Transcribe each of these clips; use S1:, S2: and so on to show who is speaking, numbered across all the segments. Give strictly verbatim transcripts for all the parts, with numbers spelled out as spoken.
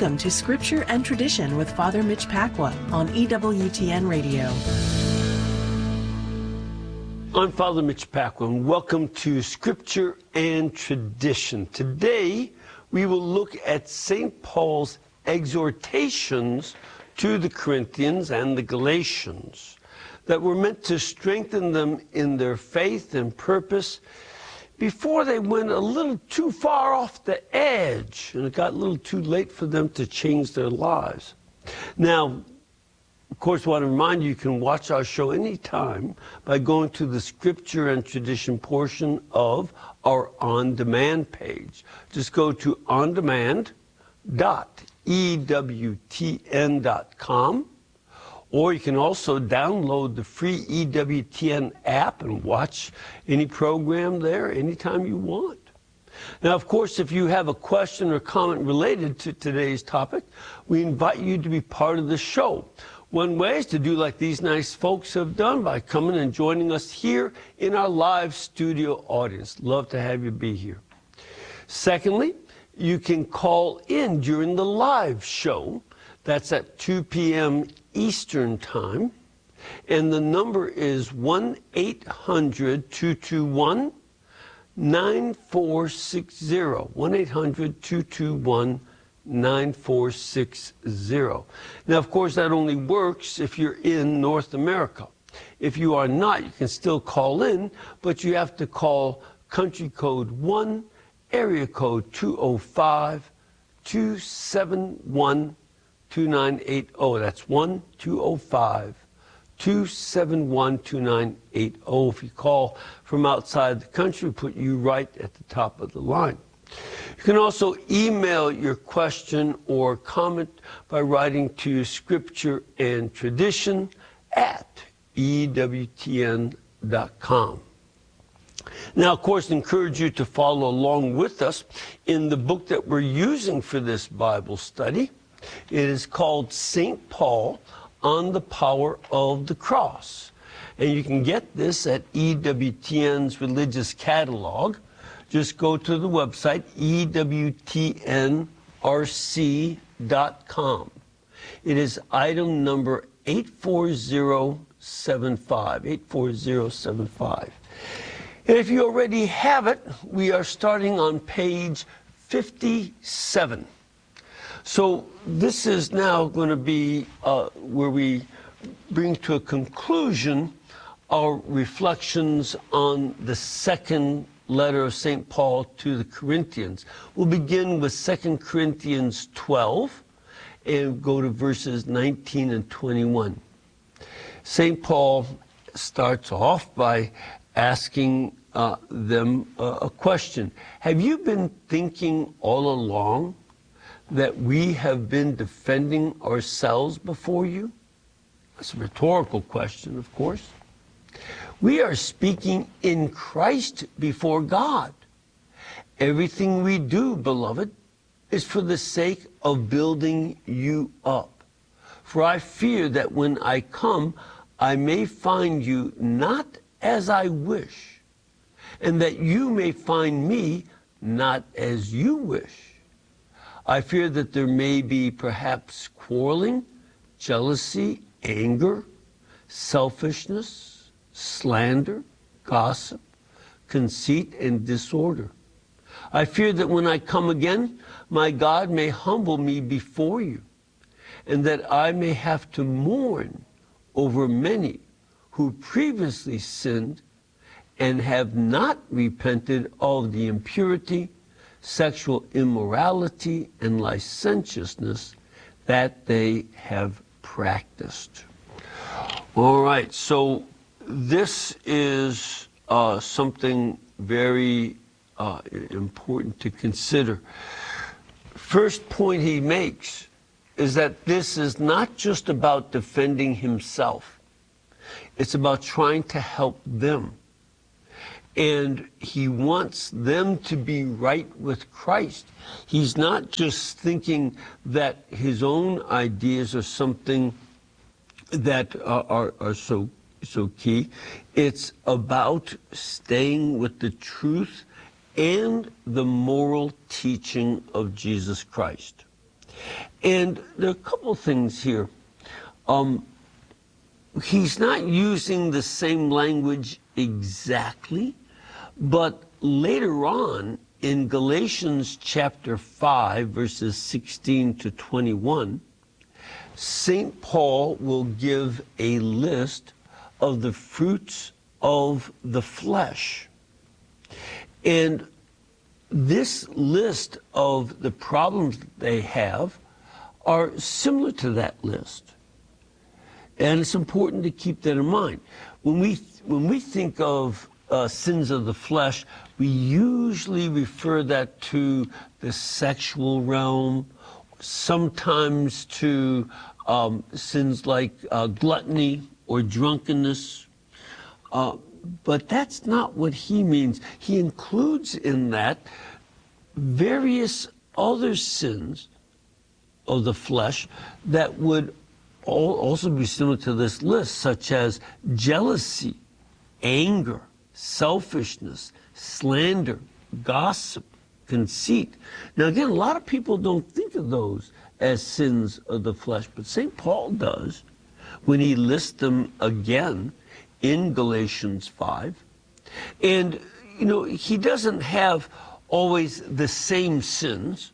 S1: Welcome to Scripture and Tradition with Father Mitch Pacwa on E W T N Radio.
S2: I'm Father Mitch Pacwa, and welcome to Scripture and Tradition. Today, we will look at Saint Paul's exhortations to the Corinthians and the Galatians that were meant to strengthen them in their faith and purpose before they went a little too far off the edge and it got a little too late for them to change their lives. Now, of course, I want to remind you, you can watch our show anytime by going to the Scripture and Tradition portion of our on-demand page. Just go to on demand dot E W T N dot com, or you can also download the free E W T N app and watch any program there anytime you want. Now, of course, if you have a question or comment related to today's topic, we invite you to be part of the show. One way is to do like these nice folks have done by coming and joining us here in our live studio audience. Love to have you be here. Secondly, you can call in during the live show. That's at two p m Eastern Time. And the number is one eight hundred two two one nine four six zero. one eight hundred two two one nine four six zero. Now, of course, that only works if you're in North America. If you are not, you can still call in, but you have to call country code one, area code two oh five, two seven one, two nine eight zero. That's one two oh five, two seven one, two nine eight zero. If you call from outside the country, we put you right at the top of the line. You can also email your question or comment by writing to Scripture and Tradition at E W T N dot com. Now, of course, I encourage you to follow along with us in the book that we're using for this Bible study. It is called Saint Paul on the Power of the Cross. And you can get this at E W T N's Religious Catalog. Just go to the website, E W T N R C dot com. It is item number eight four zero seven five, eight four zero seven five. And if you already have it, we are starting on page fifty-seven. So this is now going to be uh, where we bring to a conclusion our reflections on the second letter of Saint Paul to the Corinthians. We'll begin with Second Corinthians twelve and go to verses nineteen and twenty-one. Saint Paul starts off by asking uh, them uh, a question. Have you been thinking all along that we have been defending ourselves before you? That's a rhetorical question, of course. We are speaking in Christ before God. Everything we do, beloved, is for the sake of building you up. For I fear that when I come, I may find you not as I wish, and that you may find me not as you wish. I fear that there may be perhaps quarreling, jealousy, anger, selfishness, slander, gossip, conceit, and disorder. I fear that when I come again, my God may humble me before you, and that I may have to mourn over many who previously sinned and have not repented of the impurity, sexual immorality, and licentiousness that they have practiced. All right, so this is uh, something very uh, important to consider. First point he makes is that this is not just about defending himself. It's about trying to help them. And he wants them to be right with Christ. He's not just thinking that his own ideas are something that are, are, are so so key. It's about staying with the truth and the moral teaching of Jesus Christ. And there are a couple things here. Um, he's not using the same language exactly, but later on in Galatians chapter five, verses sixteen to twenty-one, Saint Paul will give a list of the fruits of the flesh. And this list of the problems they have are similar to that list. And it's important to keep that in mind. When we, when we think of uh, sins of the flesh, we usually refer that to the sexual realm, sometimes to um, sins like uh, gluttony or drunkenness. Uh, but that's not what he means. He includes in that various other sins of the flesh that would also be similar to this list, such as jealousy, anger, selfishness, slander, gossip, conceit. Now again, a lot of people don't think of those as sins of the flesh, but Saint Paul does when he lists them again in Galatians five. And, you know, he doesn't have always the same sins.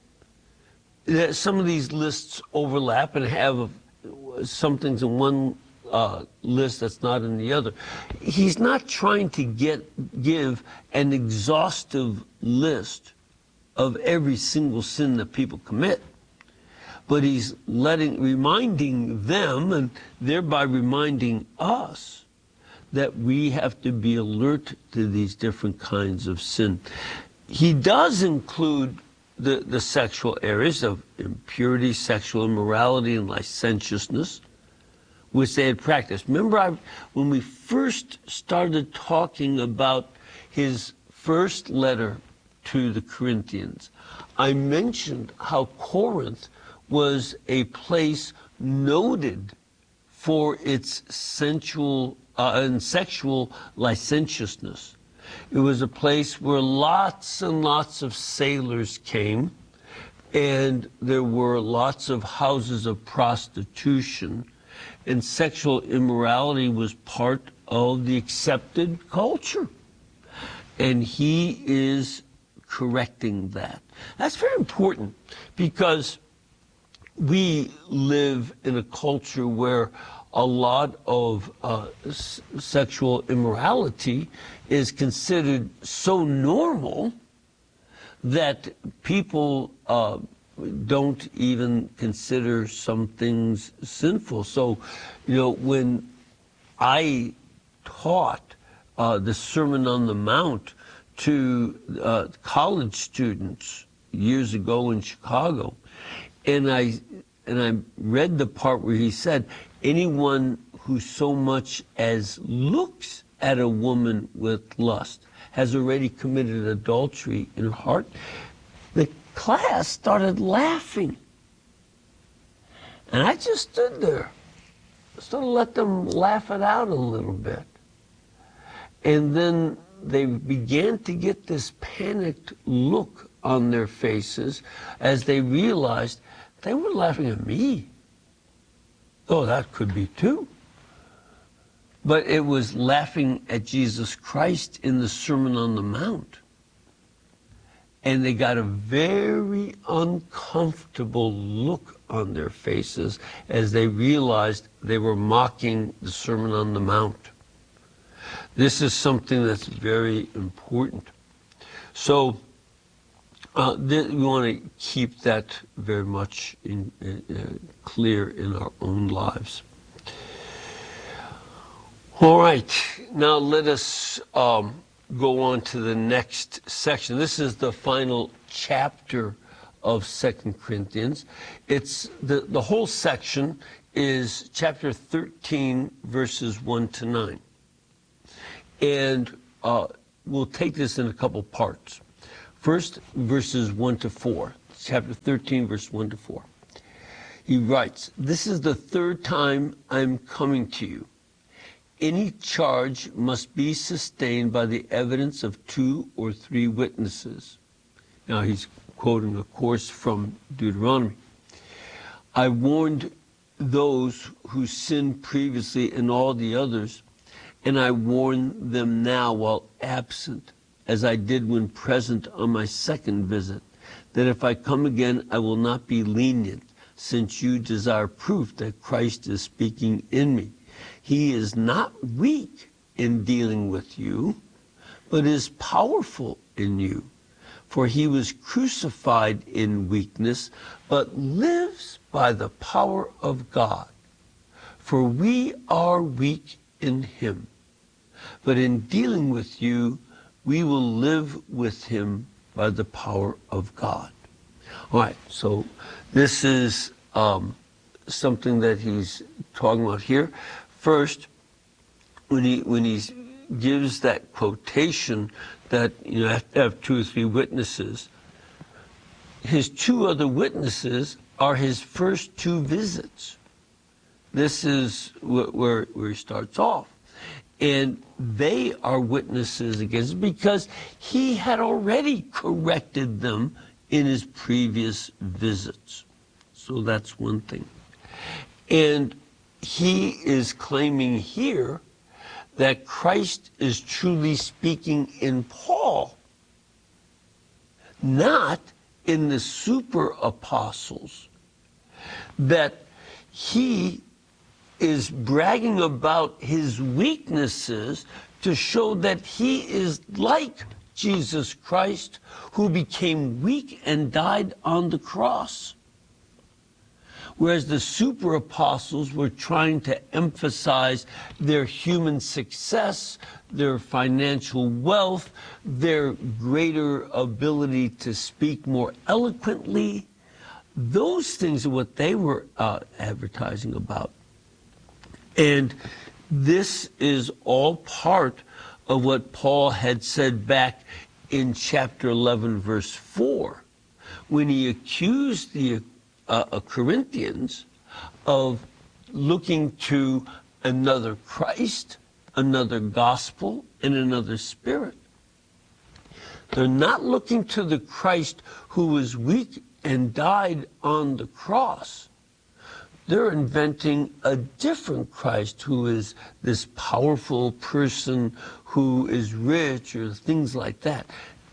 S2: Some of these lists overlap and have some things in one uh, list that's not in the other. He's not trying to get give an exhaustive list of every single sin that people commit, but he's letting, reminding them, and thereby reminding us, that we have to be alert to these different kinds of sin. He does include the, the sexual areas of impurity, sexual immorality, and licentiousness, which they had practiced. Remember, I, when we first started talking about his first letter to the Corinthians, I mentioned how Corinth was a place noted for its sensual uh, and sexual licentiousness. It was a place where lots and lots of sailors came, and there were lots of houses of prostitution, and sexual immorality was part of the accepted culture. And he is correcting that. That's very important, because we live in a culture where a lot of uh, s sexual immorality is considered so normal that people uh, don't even consider some things sinful. So, you know, when I taught uh, the Sermon on the Mount to uh, college students years ago in Chicago, and I and I read the part where he said, anyone who so much as looks at a woman with lust has already committed adultery in her heart. The class started laughing. And I just stood there, sort of let them laugh it out a little bit. And then they began to get this panicked look on their faces as they realized they were laughing at me. Oh, that could be too. But it was laughing at Jesus Christ in the Sermon on the Mount. And they got a very uncomfortable look on their faces as they realized they were mocking the Sermon on the Mount. This is something that's very important. So uh, th we want to keep that very much in, uh, clear in our own lives. All right, now let us um, go on to the next section. This is the final chapter of Second Corinthians. It's the, the whole section is chapter thirteen, verses one to nine. And uh, we'll take this in a couple parts. First, verses one to four, chapter thirteen, verse one to four. He writes, "This is the third time I'm coming to you. Any charge must be sustained by the evidence of two or three witnesses." Now he's quoting, of course, from Deuteronomy. I warned those who sinned previously and all the others, and I warn them now while absent, as I did when present on my second visit, that if I come again, I will not be lenient, since you desire proof that Christ is speaking in me. He is not weak in dealing with you, but is powerful in you. For he was crucified in weakness, but lives by the power of God. For we are weak in him, but in dealing with you, we will live with him by the power of God. All right, so this is um, something that he's talking about here. First, when he when he gives that quotation that you know have to have two or three witnesses, his two other witnesses are his first two visits. This is wh where where he starts off, and they are witnesses against him because he had already corrected them in his previous visits. So that's one thing. And he is claiming here that Christ is truly speaking in Paul, not in the super apostles, that he is bragging about his weaknesses to show that he is like Jesus Christ, who became weak and died on the cross. Whereas the super apostles were trying to emphasize their human success, their financial wealth, their greater ability to speak more eloquently. Those things are what they were uh, advertising about. And this is all part of what Paul had said back in chapter eleven, verse four, when he accused the uh, Corinthians of looking to another Christ, another gospel, and another spirit. They're not looking to the Christ who was weak and died on the cross. They're inventing a different Christ who is this powerful person who is rich or things like that.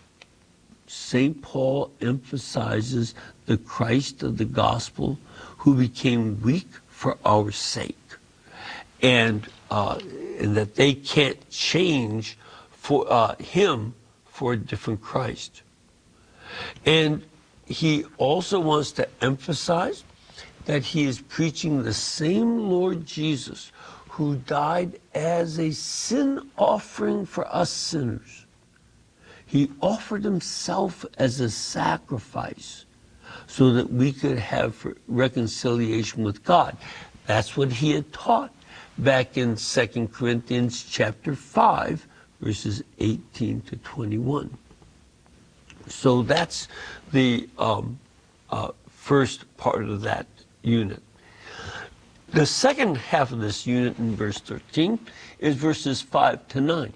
S2: Saint Paul emphasizes the Christ of the gospel who became weak for our sake, and, uh, and that they can't change for uh, him for a different Christ. And he also wants to emphasize that he is preaching the same Lord Jesus who died as a sin offering for us sinners. He offered himself as a sacrifice so that we could have reconciliation with God. That's what he had taught back in Second Corinthians chapter five, verses eighteen to twenty-one. So that's the um, uh, first part of that unit. The second half of this unit in verse thirteen is verses five to nine.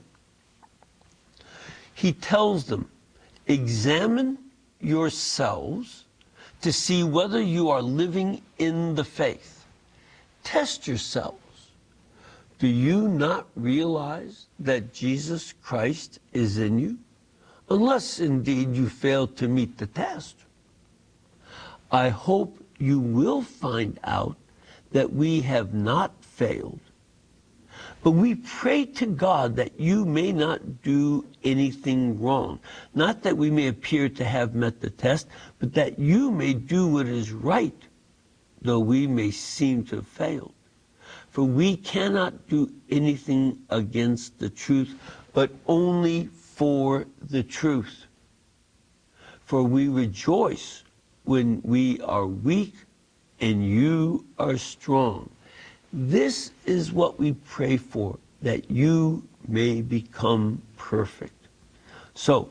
S2: He tells them, examine yourselves to see whether you are living in the faith. Test yourselves. Do you not realize that Jesus Christ is in you? Unless indeed you fail to meet the test. I hope you will find out that we have not failed. But we pray to God that you may not do anything wrong. Not that we may appear to have met the test, but that you may do what is right, though we may seem to have failed. For we cannot do anything against the truth, but only for the truth. For we rejoice when we are weak and you are strong. This is what we pray for, that you may become perfect. So,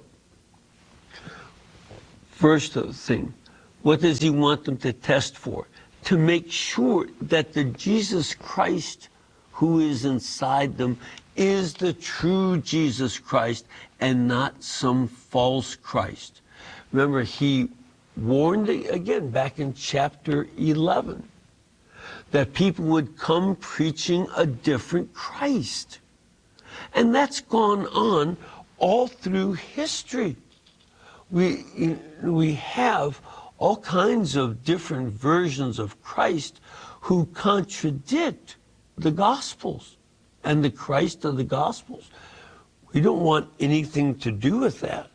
S2: first thing, what does he want them to test for? To make sure that the Jesus Christ who is inside them is the true Jesus Christ and not some false Christ. Remember, he warned again back in chapter eleven that people would come preaching a different Christ. And that's gone on all through history. We, we have all kinds of different versions of Christ who contradict the Gospels and the Christ of the Gospels. We don't want anything to do with that.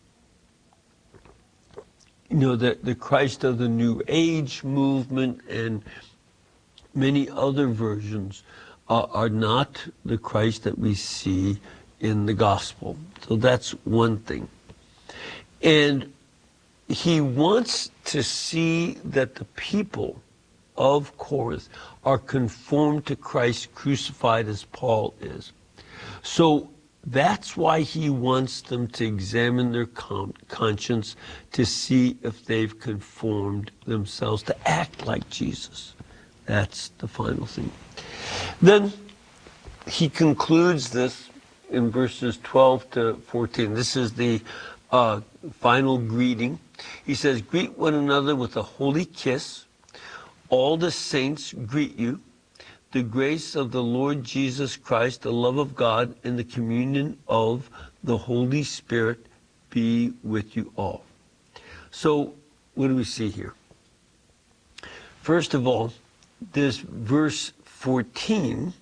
S2: You know, the, the Christ of the New Age movement and many other versions uh, are not the Christ that we see in the Gospel. So that's one thing. And he wants to see that the people of Corinth are conformed to Christ crucified as Paul is. So that's why he wants them to examine their con- conscience to see if they've conformed themselves to act like Jesus. That's the final thing. Then he concludes this in verses twelve to fourteen. This is the uh, final greeting. He says, "Greet one another with a holy kiss. All the saints greet you. The grace of the Lord Jesus Christ, the love of God, and the communion of the Holy Spirit be with you all." So, what do we see here? First of all, this verse fourteen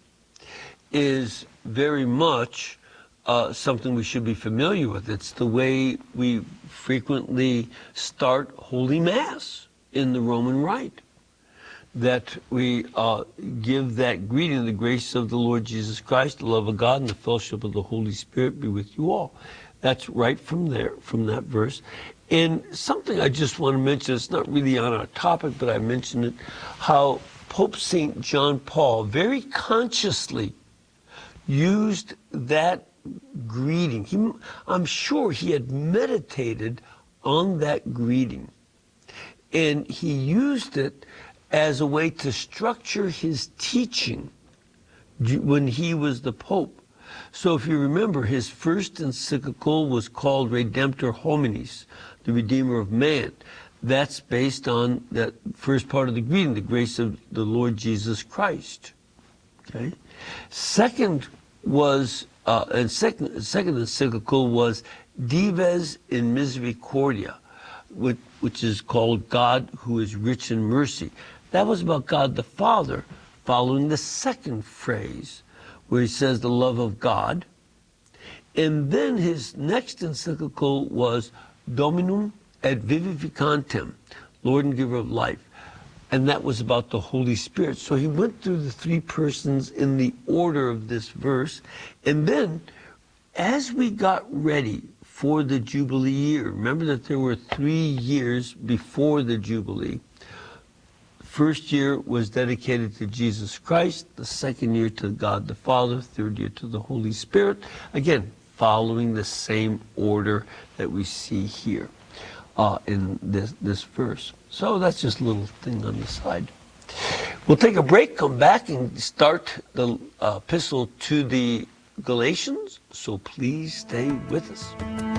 S2: is very much uh, something we should be familiar with. It's the way we frequently start Holy Mass in the Roman Rite. That we uh, give that greeting, the grace of the Lord Jesus Christ, the love of God, and the fellowship of the Holy Spirit be with you all. That's right from there, from that verse. And something I just want to mention, it's not really on our topic, but I mentioned it, how Pope Saint John Paul very consciously used that greeting. He, I'm sure he had meditated on that greeting. And he used it as a way to structure his teaching when he was the Pope. So if you remember, his first encyclical was called Redemptor Hominis, the Redeemer of Man. That's based on that first part of the greeting, the grace of the Lord Jesus Christ. Okay. Second was, uh, and second, second encyclical was Dives in Misericordia, which, which is called God who is rich in mercy. That was about God the Father, following the second phrase, where he says the love of God. And then his next encyclical was Dominum et Vivificantem, Lord and Giver of Life. And that was about the Holy Spirit. So he went through the three persons in the order of this verse. And then, as we got ready for the Jubilee year, remember that there were three years before the Jubilee. First year was dedicated to Jesus Christ, the second year to God the Father, third year to the Holy Spirit. Again, following the same order that we see here uh, in this, this verse. So that's just a little thing on the side. We'll take a break, come back, and start the uh, epistle to the Galatians. So please stay with us.